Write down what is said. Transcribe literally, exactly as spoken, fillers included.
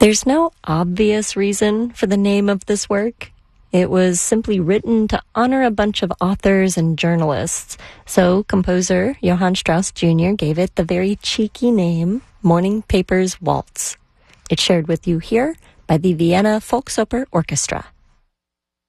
There's no obvious reason for the name of this work. It was simply written to honor a bunch of authors and journalists. So composer Johann Strauss Junior gave it the very cheeky name, Morning Papers Waltz. It's shared with you here by the Vienna Volksoper Orchestra.